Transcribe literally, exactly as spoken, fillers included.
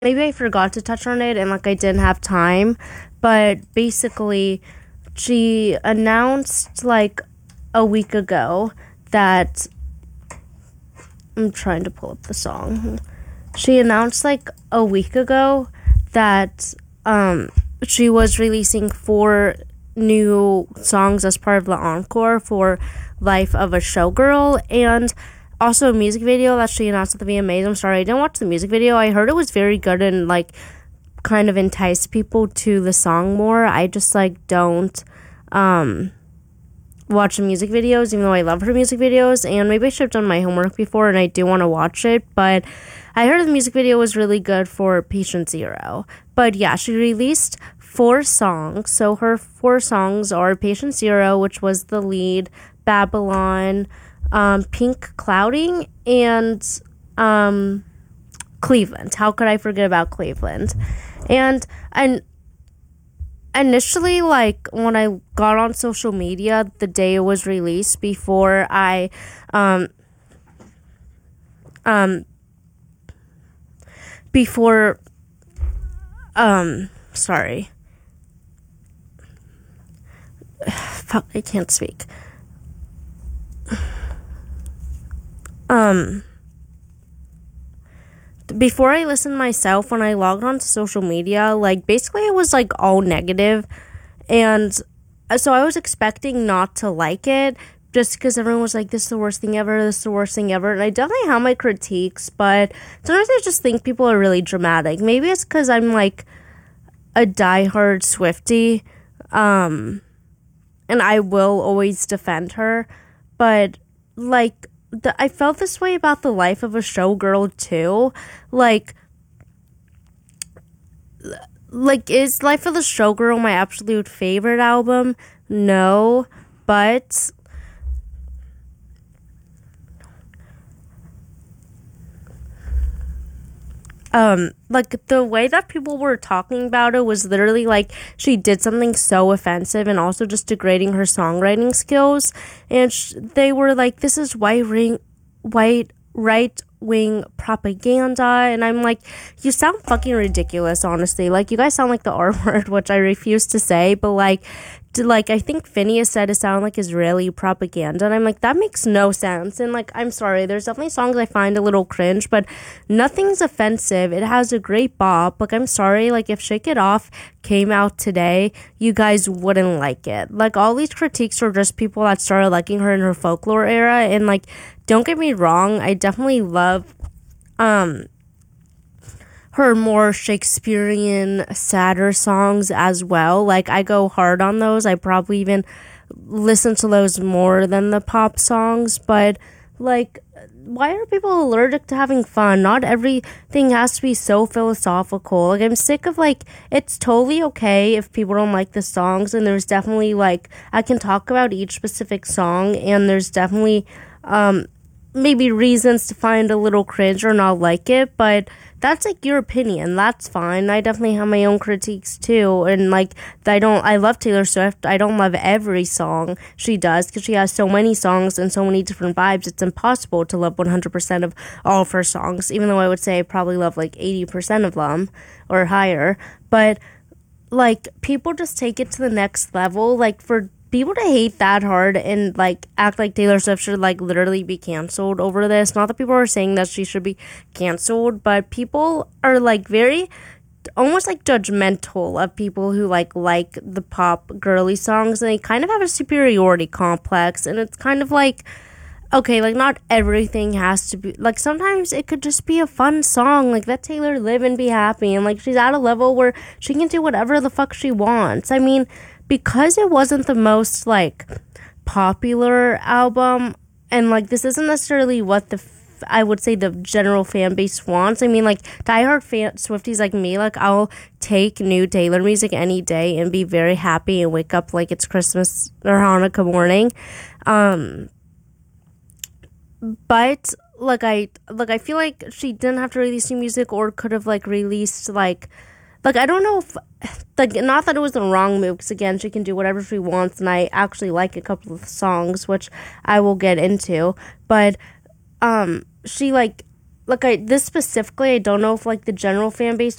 maybe I forgot to touch on it and like I didn't have time, but basically she announced like a week ago that I'm trying to pull up the song. She announced like a week ago that um she was releasing four new songs as part of the encore for Life of a Showgirl, and also a music video that she announced at the V M As. I'm sorry, I didn't watch the music video. I heard it was very good and like kind of enticed people to the song more. I just like don't um watch the music videos, even though I love her music videos, and maybe I should have done my homework before and I do want to watch it, but I heard the music video was really good for Patient Zero. But yeah, she released four songs. So her four songs are Patient Zero, which was the lead, Babylon, um, Pink Clouding, and um, Cleveland. How could I forget about Cleveland? And and initially, like, when I got on social media the day it was released, before I um um before um sorry fuck I can't speak um before I listened myself, when I logged on to social media, like, basically it was, like, all negative, and so I was expecting not to like it, just because everyone was like, this is the worst thing ever, this is the worst thing ever, and I definitely have my critiques, but sometimes I just think people are really dramatic. Maybe it's because I'm, like, a diehard Swiftie, um, and I will always defend her, but, like, The, I felt this way about the Life of a Showgirl too. Like, like is Life of a Showgirl my absolute favorite album? No, but um, like the way that people were talking about it was literally like she did something so offensive and also just degrading her songwriting skills, and sh- they were like, this is white ring white right wing propaganda, and I'm like, you sound fucking ridiculous, honestly. Like, you guys sound like the R word, which I refuse to say, but like to, like, I think Phineas said it sounded like Israeli propaganda, and I'm like, that makes no sense. And like, I'm sorry, there's definitely songs I find a little cringe, but nothing's offensive. It has a great bop. Like, I'm sorry, like, if Shake It Off came out today, you guys wouldn't like it. Like, all these critiques are just people that started liking her in her folklore era, and like, don't get me wrong, I definitely love um her more Shakespearean, sadder songs as well. Like, I go hard on those. I probably even listen to those more than the pop songs. But, like, why are people allergic to having fun? Not everything has to be so philosophical. Like, I'm sick of, like, it's totally okay if people don't like the songs. And there's definitely, like, I can talk about each specific song. And there's definitely, um, maybe reasons to find a little cringe or not like it, but that's like your opinion. That's fine. I definitely have my own critiques too, and like, I don't I love Taylor Swift. I don't love every song she does because she has so many songs and so many different vibes. It's impossible to love one hundred percent of all of her songs, even though I would say I probably love like eighty percent of them or higher. But like, people just take it to the next level. Like, for people to hate that hard and like act like Taylor Swift should like literally be canceled over this. Not that people are saying that she should be canceled, but people are like very almost like judgmental of people who like like the pop girly songs, and they kind of have a superiority complex, and it's kind of like, okay, like, not everything has to be, like, sometimes it could just be a fun song, like, let Taylor live and be happy, and, like, she's at a level where she can do whatever the fuck she wants. I mean, because it wasn't the most, like, popular album, and, like, this isn't necessarily what the, f- I would say the general fan base wants. I mean, like, diehard fan Swifties like me, like, I'll take new Taylor music any day and be very happy and wake up like it's Christmas or Hanukkah morning, um... But like I like I feel like she didn't have to release new music, or could have like released like like I don't know if like, not that it was the wrong move, because again, she can do whatever she wants, and I actually like a couple of songs which I will get into. But um she like like I this specifically, I don't know if like the general fan base